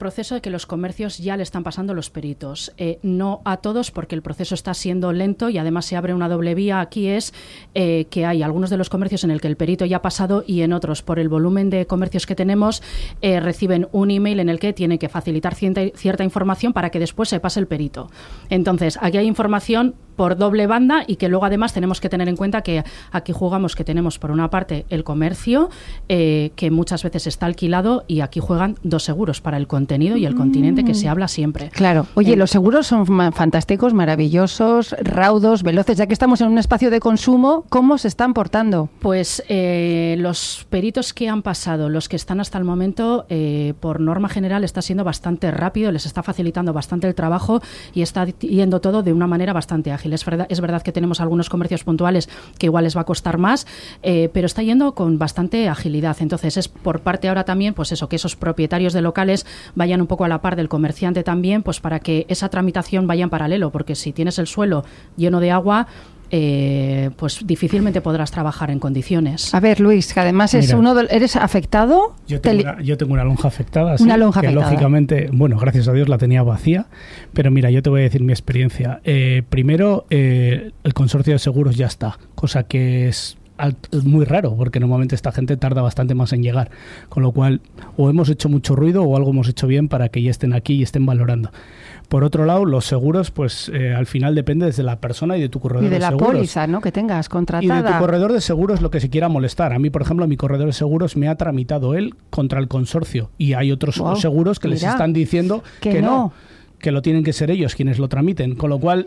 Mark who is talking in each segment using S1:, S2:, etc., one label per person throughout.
S1: proceso de que los comercios ya le están pasando los peritos. No a todos, porque el proceso está siendo lento y además se abre una doble vía. Aquí es que hay algunos de los comercios en el que el perito ya ha pasado y en otros, por el volumen de comercios que tenemos, reciben un email en el que tienen que facilitar cierta información para que después se pase el perito. Entonces, aquí hay información por doble banda y que luego además tenemos que tener en cuenta que aquí jugamos que tenemos por una parte el comercio, que muchas veces está alquilado, y aquí juegan dos seguros para el contenido y el continente, que se habla siempre.
S2: Claro. Oye, los seguros son fantásticos, maravillosos, raudos, veloces. Ya que estamos en un espacio de consumo, ¿cómo se están portando?
S1: Pues los peritos que han pasado, los que están hasta el momento, por norma general está siendo bastante rápido, les está facilitando bastante el trabajo y está yendo todo de una manera bastante ágil. Es verdad que tenemos algunos comercios puntuales que igual les va a costar más, pero está yendo con bastante agilidad. Entonces es por parte ahora también, pues eso, que esos propietarios de locales vayan un poco a la par del comerciante también, pues para que esa tramitación vaya en paralelo, porque si tienes el suelo lleno de agua, pues difícilmente podrás trabajar en condiciones.
S2: A ver, Luis, que además ¿eres afectado?
S3: Yo tengo una lonja afectada,
S2: una lonja afectada.
S3: Lógicamente, bueno, gracias a Dios la tenía vacía, pero mira, yo te voy a decir mi experiencia. Primero, el consorcio de seguros ya está, cosa que es muy raro, porque normalmente esta gente tarda bastante más en llegar, con lo cual o hemos hecho mucho ruido o algo hemos hecho bien para que ya estén aquí y estén valorando. Por otro lado, los seguros, pues al final depende desde la persona y de tu corredor de seguros.
S2: Y de la póliza, ¿no?, que tengas contratada.
S3: Y de tu corredor de seguros lo que se quiera molestar. A mí, por ejemplo, mi corredor de seguros me ha tramitado él contra el consorcio, y hay otros seguros que les están diciendo que no, que lo tienen que ser ellos quienes lo tramiten, con lo cual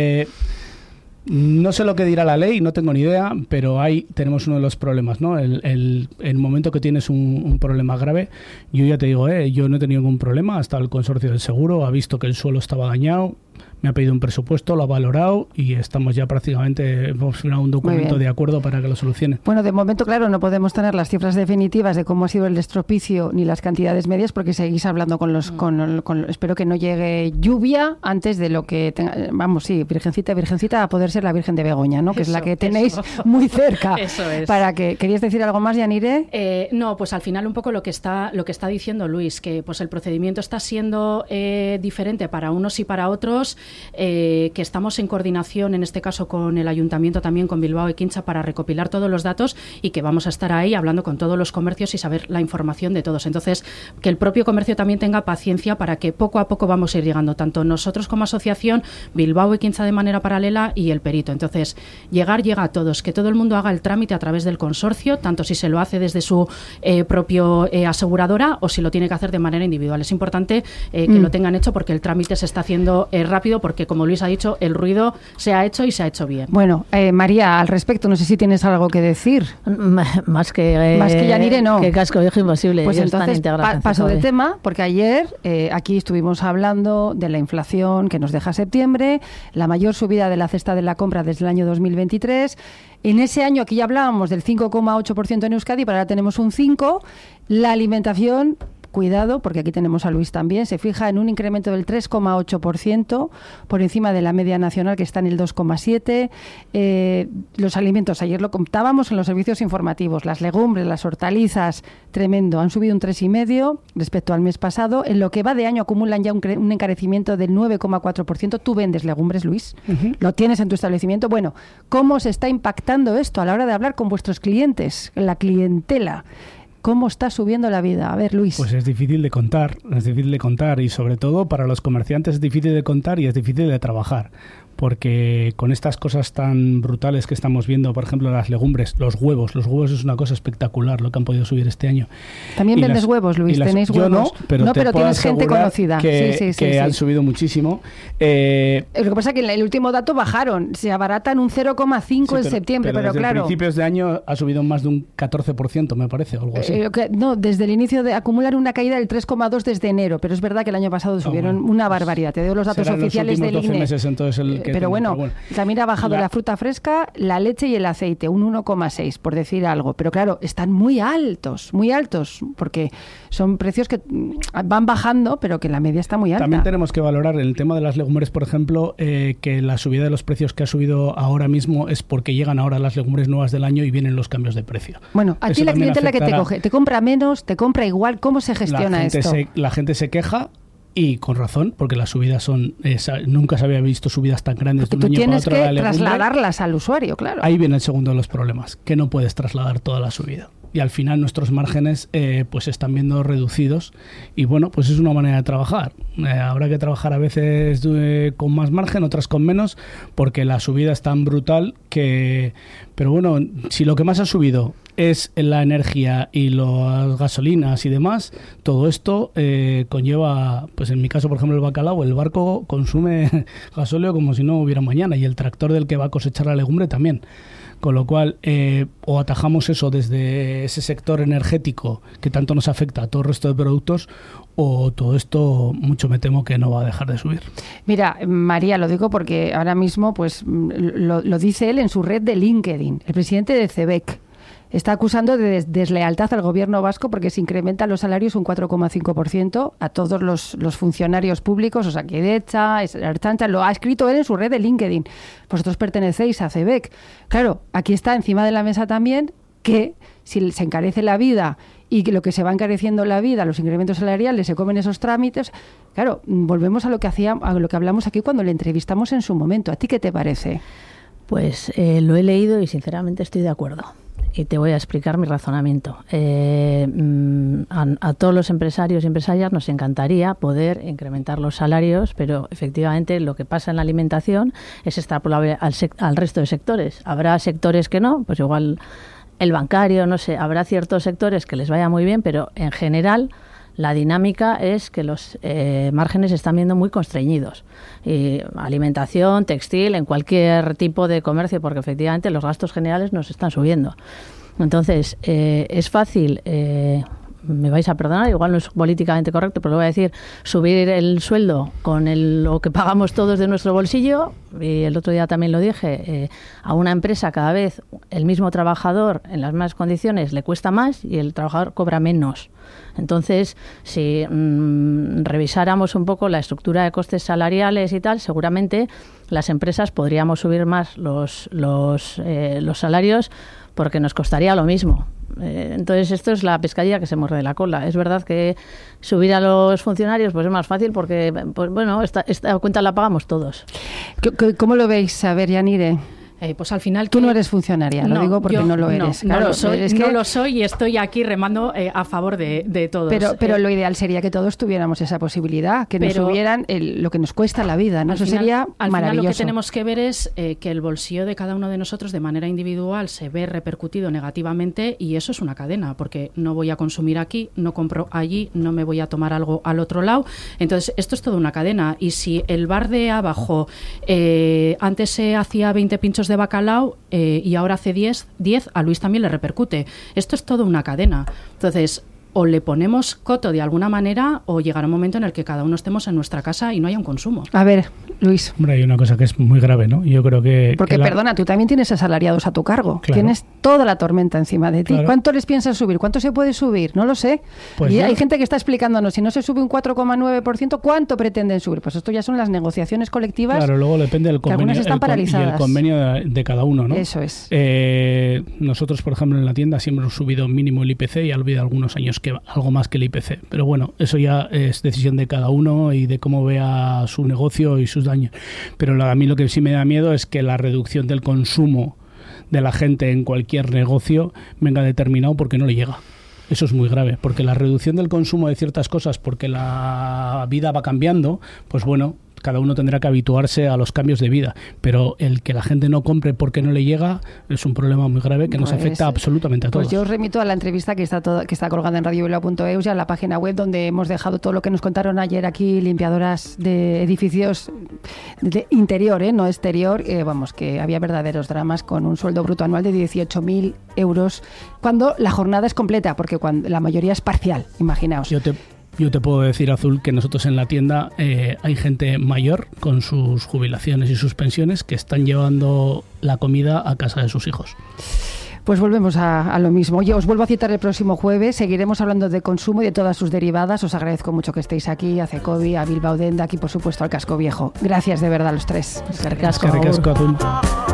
S3: no sé lo que dirá la ley, no tengo ni idea, pero ahí tenemos uno de los problemas, ¿no? El momento que tienes un problema grave, yo ya te digo, yo no he tenido ningún problema, hasta el consorcio del seguro ha visto que el suelo estaba dañado, me ha pedido un presupuesto, lo ha valorado y estamos ya prácticamente, hemos firmado un documento de acuerdo para que lo solucione.
S2: Bueno, de momento, claro, no podemos tener las cifras definitivas de cómo ha sido el destropicio ni las cantidades medias, porque seguís hablando espero que no llegue lluvia antes de lo que vamos, sí, virgencita, a poder ser la Virgen de Begoña, ¿no? Que es la que tenéis muy cerca.
S1: Eso es.
S2: ¿Querías decir algo más, Yanire?
S1: No, pues al final un poco lo que está diciendo Luis, que pues el procedimiento está siendo diferente para unos y para otros, que estamos en coordinación, en este caso con el Ayuntamiento, también con Bilbao Ekintza, para recopilar todos los datos, y que vamos a estar ahí hablando con todos los comercios y saber la información de todos. Entonces, que el propio comercio también tenga paciencia, para que poco a poco vamos a ir llegando, tanto nosotros como asociación, Bilbao Ekintza de manera paralela y el perito. Entonces, llega a todos, que todo el mundo haga el trámite a través del consorcio, tanto si se lo hace desde su propio aseguradora o si lo tiene que hacer de manera individual. Es importante que lo tengan hecho, porque el trámite se está haciendo rápido, porque como Luis ha dicho, el ruido se ha hecho y se ha hecho bien.
S2: Bueno, María, al respecto, no sé si tienes algo que decir.
S4: Más que
S2: Yanire, no.
S4: Que casco viejo imposible.
S2: Pues entonces paso de tema, porque ayer aquí estuvimos hablando de la inflación que nos deja septiembre, la mayor subida de la cesta de la compra desde el año 2023. En ese año aquí ya hablábamos del 5,8% en Euskadi, pero ahora tenemos un 5%. La alimentación, cuidado, porque aquí tenemos a Luis también, se fija en un incremento del 3,8%, por encima de la media nacional, que está en el 2,7%. Los alimentos, ayer lo contábamos en los servicios informativos, las legumbres, las hortalizas, tremendo, han subido un 3,5% respecto al mes pasado. En lo que va de año acumulan ya un encarecimiento del 9,4%. ¿Tú vendes legumbres, Luis? ¿Lo tienes en tu establecimiento? Bueno, ¿cómo se está impactando esto a la hora de hablar con vuestros clientes, la clientela? ¿Cómo está subiendo la vida? A ver, Luis.
S3: Pues es difícil de contar, y sobre todo para los comerciantes es difícil de contar y es difícil de trabajar, porque con estas cosas tan brutales que estamos viendo, por ejemplo, las legumbres, los huevos es una cosa espectacular lo que han podido subir este año.
S2: ¿También vendes huevos, Luis? ¿Tenéis huevos?
S3: Yo no, pero
S2: tienes gente conocida.
S3: Que han subido muchísimo.
S2: Lo que pasa es que en el último dato bajaron, se abaratan un 0,5% en septiembre, pero
S3: desde
S2: claro.
S3: principios de año ha subido más de un 14%, me parece, o algo así.
S2: No, desde el inicio acumulan una caída del 3,2% desde enero, pero es verdad que el año pasado subieron una barbaridad. Te doy los datos oficiales del INE.
S3: Serán los últimos 12 meses, entonces,
S2: pero bueno, también ha bajado la fruta fresca, la leche y el aceite, un 1,6, por decir algo. Pero claro, están muy altos, porque son precios que van bajando, pero que la media está muy alta.
S3: También tenemos que valorar el tema de las legumbres, por ejemplo, que la subida de los precios que ha subido ahora mismo es porque llegan ahora las legumbres nuevas del año y vienen los cambios de precio.
S2: Bueno, a ti la clientela que te coge, te compra menos, te compra igual, ¿cómo se gestiona esto?
S3: La gente se queja. Y con razón, porque las subidas son... nunca se había visto subidas tan grandes de un año para otro.
S2: Tú tienes que trasladarlas al usuario, claro.
S3: Ahí viene el segundo de los problemas, que no puedes trasladar toda la subida. Y al final nuestros márgenes pues se están viendo reducidos. Y bueno, pues es una manera de trabajar. Habrá que trabajar a veces con más margen, otras con menos, porque la subida es tan brutal que... Pero bueno, si lo que más ha subido es la energía y las gasolinas y demás, todo esto conlleva, pues en mi caso, por ejemplo, el bacalao, el barco consume gasóleo como si no hubiera mañana, y el tractor del que va a cosechar la legumbre también. Con lo cual, o atajamos eso desde ese sector energético que tanto nos afecta a todo el resto de productos, o todo esto mucho me temo que no va a dejar de subir.
S2: Mira, María, lo digo porque ahora mismo pues lo dice él en su red de LinkedIn, el presidente de CEBEC. Está acusando de deslealtad al gobierno vasco porque se incrementan los salarios un 4,5% a todos los funcionarios públicos, Osakidetza, Ertzaintza, lo ha escrito él en su red de LinkedIn. Vosotros pertenecéis a CEBEC. Claro, aquí está encima de la mesa también que si se encarece la vida y que lo que se va encareciendo la vida, los incrementos salariales, se comen esos trámites. Claro, volvemos a lo que hablamos aquí cuando le entrevistamos en su momento. ¿A ti qué te parece?
S4: Pues lo he leído y sinceramente estoy de acuerdo. Y te voy a explicar mi razonamiento. A todos los empresarios y empresarias nos encantaría poder incrementar los salarios, pero efectivamente lo que pasa en la alimentación es extrapolable al resto de sectores. Habrá sectores que no, pues igual el bancario, no sé, habrá ciertos sectores que les vaya muy bien, pero en general la dinámica es que los márgenes se están viendo muy constreñidos. Alimentación, textil, en cualquier tipo de comercio, porque efectivamente los gastos generales nos están subiendo. Entonces, es fácil, me vais a perdonar, igual no es políticamente correcto, pero lo voy a decir, subir el sueldo con lo que pagamos todos de nuestro bolsillo, y el otro día también lo dije, a una empresa cada vez el mismo trabajador en las mismas condiciones le cuesta más y el trabajador cobra menos. Entonces, si revisáramos un poco la estructura de costes salariales y tal, seguramente las empresas podríamos subir más los salarios porque nos costaría lo mismo. Entonces, esto es la pescadilla que se muerde la cola. Es verdad que subir a los funcionarios pues es más fácil porque, pues bueno, esta cuenta la pagamos todos.
S2: ¿Cómo lo veis? A ver, Yanire.
S1: Pues al final...
S2: Tú no eres funcionaria, lo digo porque no lo eres.
S1: No, claro, no lo soy y estoy aquí remando a favor de todos.
S2: Pero lo ideal sería que todos tuviéramos esa posibilidad, que nos subieran lo que nos cuesta la vida, ¿no? Eso sería maravilloso. Al final lo que tenemos
S1: que ver es que el bolsillo de cada uno de nosotros de manera individual se ve repercutido negativamente, y eso es una cadena, porque no voy a consumir aquí, no compro allí, no me voy a tomar algo al otro lado. Entonces, esto es toda una cadena, y si el bar de abajo antes se hacía 20 pinchos de bacalao y ahora hace 10, a Luis también le repercute. Esto es toda una cadena. Entonces, o le ponemos coto de alguna manera, o llegará un momento en el que cada uno estemos en nuestra casa y no haya un consumo.
S2: A ver, Luis.
S3: Hombre, hay una cosa que es muy grave, ¿no? Yo creo que...
S2: Porque, perdona, tú también tienes asalariados a tu cargo.
S3: Claro.
S2: Tienes toda la tormenta encima de ti.
S3: Claro.
S2: ¿Cuánto les piensas subir? ¿Cuánto se puede subir? No lo sé.
S3: Pues
S2: y hay gente que está explicándonos, si no se sube un 4,9%, ¿cuánto pretenden subir? Pues esto ya son las negociaciones colectivas.
S3: Claro, luego depende del convenio.
S2: Algunas están paralizadas.
S3: Y el convenio de cada uno, ¿no?
S2: Eso es.
S3: Nosotros, por ejemplo, en la tienda siempre hemos subido mínimo el IPC, y ha habido algunos años que algo más que el IPC. Pero bueno, eso ya es decisión de cada uno y de cómo vea su negocio y sus daños. Pero a mí lo que sí me da miedo es que la reducción del consumo de la gente en cualquier negocio venga determinado porque no le llega. Eso es muy grave, porque la reducción del consumo de ciertas cosas, porque la vida va cambiando, pues bueno, cada uno tendrá que habituarse a los cambios de vida, pero el que la gente no compre porque no le llega es un problema muy grave que nos afecta absolutamente a todos.
S2: Pues yo os remito a la entrevista que está colgada en radiobilbao.eus y a la página web, donde hemos dejado todo lo que nos contaron ayer aquí limpiadoras de edificios de interior, no exterior, vamos, que había verdaderos dramas con un sueldo bruto anual de 18.000 euros cuando la jornada es completa, porque cuando la mayoría es parcial, imaginaos.
S3: Yo te puedo decir, Azul, que nosotros en la tienda hay gente mayor con sus jubilaciones y sus pensiones que están llevando la comida a casa de sus hijos.
S2: Pues volvemos a lo mismo. Oye, os vuelvo a citar el próximo jueves. Seguiremos hablando de consumo y de todas sus derivadas. Os agradezco mucho que estéis aquí, a Cecovi, a Bilbao Denda, aquí por supuesto al Casco Viejo. Gracias de verdad a los tres.
S3: Eskerrik asko, Azul.